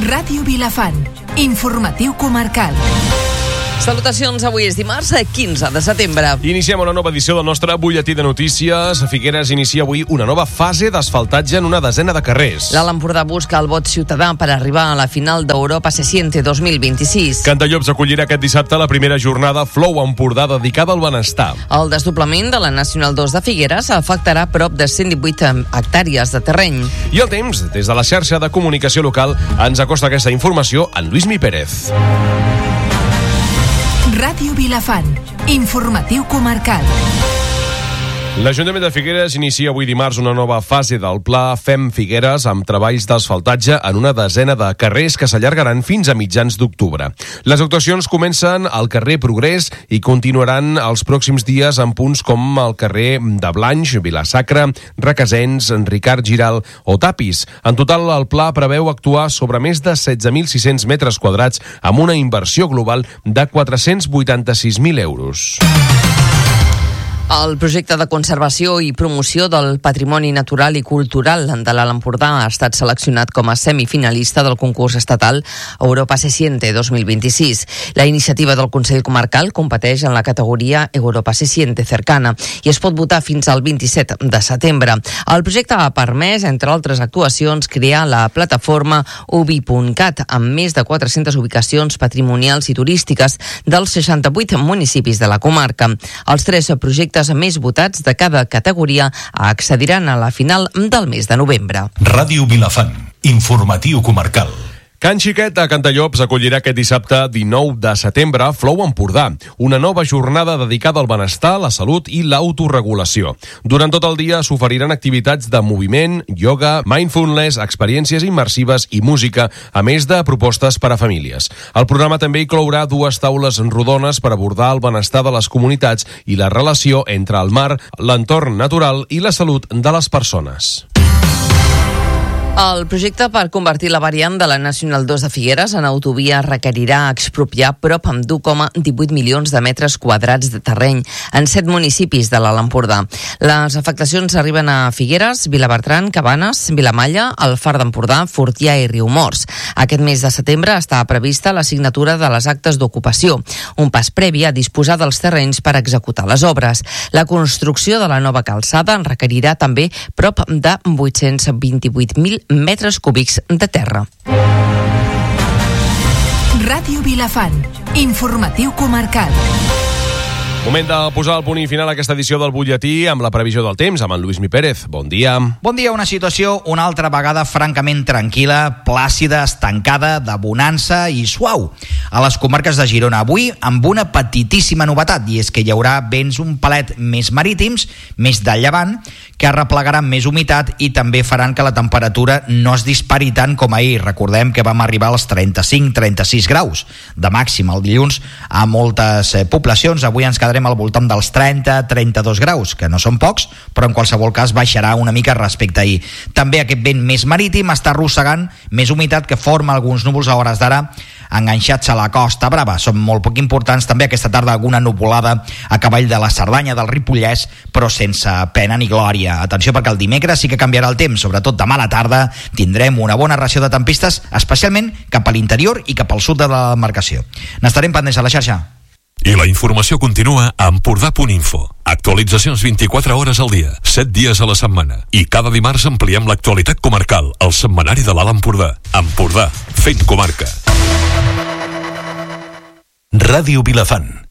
Ràdio Vilafant, informatiu comarcal. Salutacions, avui és dimarts 15 de setembre. Iniciem una nova edició del nostre butlletí de notícies. Figueres inicia avui una nova fase d'asfaltatge en una desena de carrers. L'Alt Empordà busca el vot ciutadà per arribar a la final d'Europa Se Siente 2026. Cantallops acollirà aquest dissabte la primera jornada Flow Empordà dedicada al benestar. El desdoblament de la Nacional 2 de Figueres afectarà prop de 118 hectàrees de terreny. I el temps, des de la xarxa de comunicació local, ens acosta aquesta informació en Lluís Mi Pérez. Ràdio Vilafant, informatiu comarcal. L'Ajuntament de Figueres inicia avui dimarts una nova fase del pla Fem Figueres amb treballs d'asfaltatge en una desena de carrers que s'allargaran fins a mitjans d'octubre. Les actuacions comencen al carrer Progrés i continuaran els pròxims dies en punts com el carrer de Blanys, Vilasacra, Requesens, Ricard Giral o Tapis. En total, el pla preveu actuar sobre més de 16.600 metres quadrats amb una inversió global de 486.000 euros. El projecte de conservació i promoció del patrimoni natural i cultural de l'Alt Empordà ha estat seleccionat com a semifinalista del concurs estatal Europa Se Siente 2026. La iniciativa del Consell Comarcal competeix en la categoria Europa Se Siente Cercana i es pot votar fins al 27 de setembre. El projecte ha permès, entre altres actuacions, crear la plataforma ubi.cat amb més de 400 ubicacions patrimonials i turístiques dels 68 municipis de la comarca. Els 3 projectes més votats de cada categoria accediran a la final del mes de novembre. Ràdio Vilafant, informatiu comarcal. Can Xiquet a Cantallops acollirà aquest dissabte 19 de setembre Flow Empordà, una nova jornada dedicada al benestar, la salut i l'autoregulació. Durant tot el dia s'oferiran activitats de moviment, ioga, mindfulness, experiències immersives i música, a més de propostes per a famílies. El programa també inclourà 2 taules rodones per abordar el benestar de les comunitats i la relació entre el mar, l'entorn natural i la salut de les persones. El projecte per convertir la variant de la Nacional 2 de Figueres en autovia requerirà expropiar prop amb 1,18 milions de metres quadrats de terreny en 7 municipis de l'Alt Empordà. Les afectacions arriben a Figueres, Vilabertran, Cabanes, Vilamalla, el Far d'Empordà, Fortià i Riumors. Aquest mes de setembre està prevista la signatura de les actes d'ocupació, un pas previ a disposar dels terrenys per executar les obres. La construcció de la nova calçada en requerirà també prop de 828.000 metres cúbics de terra. Ràdio Vilafant, informatiu comarcal. Moment de posar el punt i final a aquesta edició del butlletí amb la previsió del temps, amb en Lluís Mi Pérez. Bon dia. Bon dia, una situació una altra vegada francament tranquil·la, plàcida, estancada, de bonança i suau. A les comarques de Girona avui, amb una petitíssima novetat, i és que hi haurà vents un palet més marítims, més de llevant, que arreplegaran més humitat i també faran que la temperatura no es dispari tant com ahir. Recordem que vam arribar als 35-36 graus de màxim el dilluns a moltes poblacions. Avui ens quedarem al voltant dels 30-32 graus, que no són pocs, però en qualsevol cas baixarà una mica respecte a ahir. També aquest vent més marítim està arrossegant més humitat que forma alguns núvols a hores d'ara enganxats a la Costa Brava. Són molt poc importants també aquesta tarda alguna nuvolada a cavall de la Cerdanya, del Ripollès, però sense pena ni glòria. Atenció, perquè el dimecres sí que canviarà el temps, sobretot demà a la tarda tindrem una bona ració de tempistes, especialment cap a l'interior i cap al sud de la demarcació. N'estarem pendents a la xarxa. I la informació continua a Empordà.info. Actualitzacions 24 hores al dia, 7 dies a la setmana. I cada dimarts ampliem l'actualitat comarcal, al setmanari de l'Alt Empordà. Empordà, fent comarca. Ràdio Vilafant.